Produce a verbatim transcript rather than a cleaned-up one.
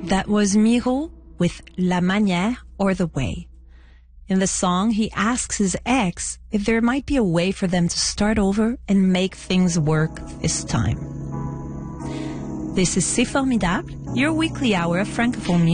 That was Miro with La Manière or The Way. In the song, he asks his ex if there might be a way for them to start over and make things work this time. This is C'est Formidable, your weekly hour of Francophone music.